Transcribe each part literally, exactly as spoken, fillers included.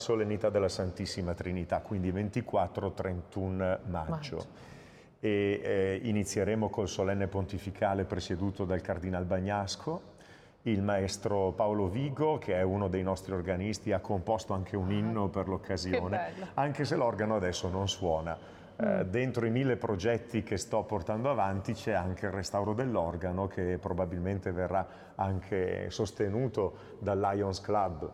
solennità della Santissima Trinità, quindi ventiquattro trentuno maggio. maggio. E eh, inizieremo col solenne pontificale presieduto dal Cardinal Bagnasco. Il maestro Paolo Vigo, che è uno dei nostri organisti, ha composto anche un inno per l'occasione, anche se l'organo adesso non suona. Mm. Eh, dentro i mille progetti che sto portando avanti c'è anche il restauro dell'organo, che probabilmente verrà anche sostenuto dal Lions Club,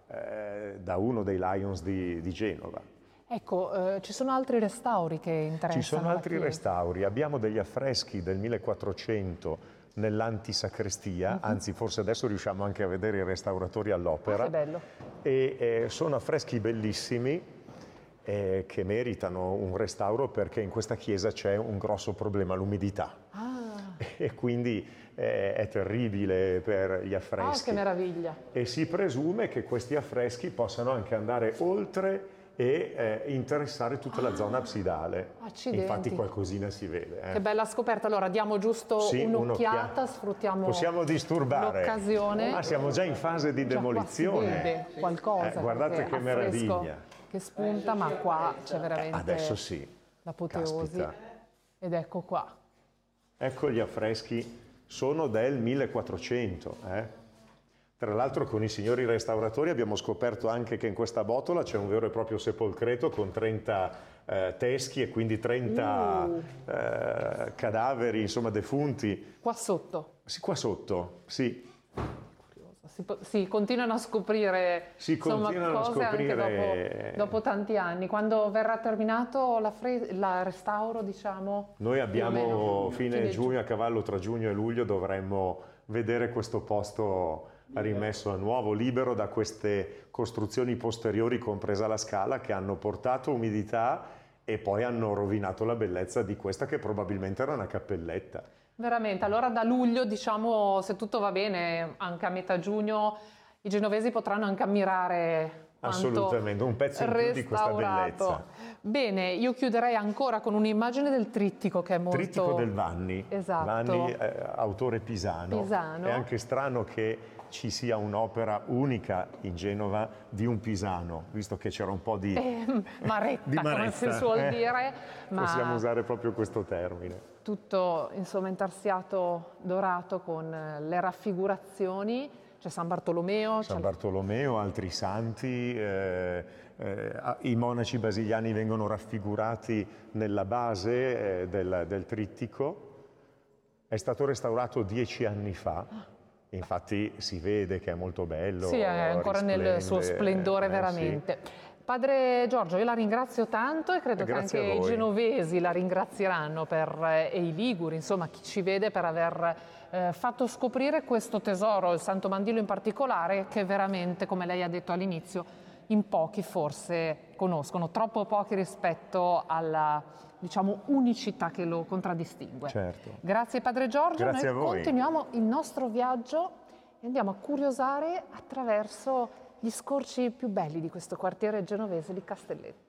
eh, da uno dei Lions di, di Genova. Ecco, eh, ci sono altri restauri che interessano? Ci sono altri restauri, abbiamo degli affreschi del millequattrocento nell'antisacrestia, uh-huh. anzi forse adesso riusciamo anche a vedere i restauratori all'opera. Ah, che bello. E eh, sono affreschi bellissimi eh, che meritano un restauro, perché in questa chiesa c'è un grosso problema, l'umidità. Ah. E quindi eh, è terribile per gli affreschi. Ah, che meraviglia. E si presume che questi affreschi possano anche andare oltre e eh, interessare tutta la ah, zona absidale. Accidenti. Infatti qualcosina si vede. Eh. Che bella scoperta. Allora diamo giusto sì, un'occhiata, sfruttiamo Possiamo disturbare l'occasione. Ah, siamo già in fase di già demolizione. Qua si vede qualcosa. Eh, guardate che meraviglia. Che spunta, ma qua c'è veramente eh, adesso sì. l'apoteosi. Ed ecco qua. Ecco gli affreschi, sono del millequattrocento. Eh. Tra l'altro con i signori restauratori abbiamo scoperto anche che in questa botola c'è un vero e proprio sepolcreto con trenta eh, teschi e quindi trenta uh. eh, cadaveri, insomma, defunti. Qua sotto? Sì, qua sotto, sì. Si, si continuano a scoprire, si insomma, continuano cose a scoprire anche dopo, dopo tanti anni. Quando verrà terminato la fre- la restauro, diciamo? Noi abbiamo fine, fine giugno, giugno, a cavallo tra giugno e luglio, dovremmo vedere questo posto rimesso a nuovo, libero da queste costruzioni posteriori, compresa la scala, che hanno portato umidità e poi hanno rovinato la bellezza di questa, che probabilmente era una cappelletta. Veramente, allora da luglio, diciamo, se tutto va bene, anche a metà giugno, i genovesi potranno anche ammirare assolutamente un pezzo in più di questa bellezza. Bene, io chiuderei ancora con un'immagine del trittico, che è molto... Trittico del Vanni. Esatto. Vanni, eh, autore pisano. pisano. È anche strano che ci sia un'opera unica in Genova di un pisano, visto che c'era un po' di, eh, maretta, di maretta, come si suol eh? dire. Ma possiamo usare proprio questo termine. Tutto, insomma, intarsiato dorato con le raffigurazioni. C'è San Bartolomeo. San Bartolomeo, altri santi, eh, eh, i monaci basiliani vengono raffigurati nella base eh, del, del trittico. È stato restaurato dieci anni fa, infatti si vede che è molto bello. Sì, è ancora nel suo splendore, eh, veramente. Sì. Padre Giorgio, io la ringrazio tanto e credo Grazie che anche i genovesi la ringrazieranno, per, eh, e i liguri, insomma chi ci vede, per aver eh, fatto scoprire questo tesoro, il Santo Mandilo in particolare, che veramente, come lei ha detto all'inizio, in pochi forse conoscono, troppo pochi rispetto alla, diciamo, unicità che lo contraddistingue. Certo. Grazie Padre Giorgio, Grazie noi a voi. Continuiamo il nostro viaggio e andiamo a curiosare attraverso gli scorci più belli di questo quartiere genovese di Castelletto.